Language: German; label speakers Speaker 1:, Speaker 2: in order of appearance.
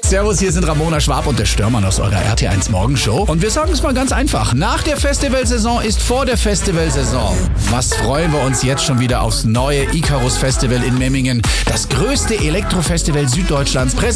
Speaker 1: Servus, hier sind Ramona Schwab und der Störmann aus eurer RT1 Morgenshow. Und wir sagen es mal ganz einfach. Nach der Festivalsaison ist vor der Festivalsaison. Was freuen wir uns jetzt schon wieder aufs neue Icarus Festival in Memmingen. Das größte Elektrofestival Süddeutschlands.